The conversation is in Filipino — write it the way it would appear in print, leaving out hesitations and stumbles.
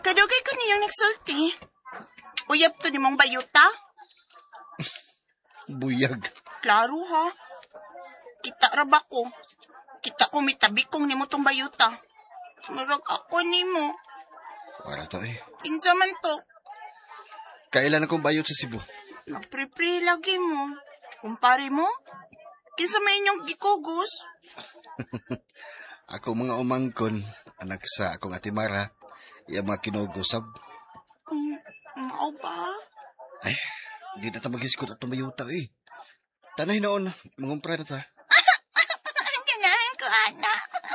Kadugay ko niyang nagsulti. Uyab to ni mong bayuta? Buyag. Klaro ha. Kita raba ko. Kita ko mitabi kong nimo tong bayuta. Murag ako nimo. Wala to eh. Kinsa man to. Kailan akong bayot sa Cebu? Nagpre-pre lagi mo. Kumpare mo? Kinsa may inyong gikugos? Ako mga umangkon, anak sa akong ati Mara, iya mga kinugusab. Mao ba? Ay, di na ta mag-iskot at tumayuta eh. Tanay noon, mangumpra na ta.